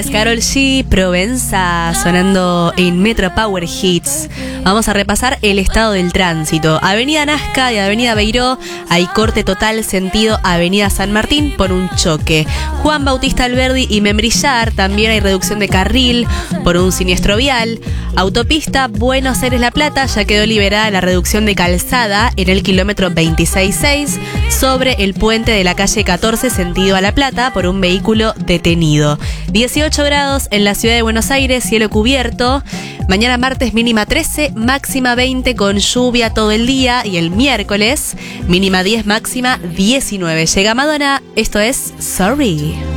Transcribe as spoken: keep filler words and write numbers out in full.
Karol G, Provenza, sonando en Metro Power Hits. Vamos a repasar el estado del tránsito. Avenida Nazca y Avenida Beiró, hay corte total sentido Avenida San Martín por un choque. Juan Bautista Alberdi y Membrillar, también hay reducción de carril por un siniestro vial. Autopista Buenos Aires La Plata, ya quedó liberada la reducción de calzada en el kilómetro veintiséis seis sobre el puente de la calle catorce sentido a La Plata por un vehículo detenido. dieciocho grados en la ciudad de Buenos Aires, cielo cubierto. Mañana martes mínima trece, máxima veinte con lluvia todo el día. Y el miércoles mínima diez, máxima diecinueve. Llega Madonna, esto es Sorry.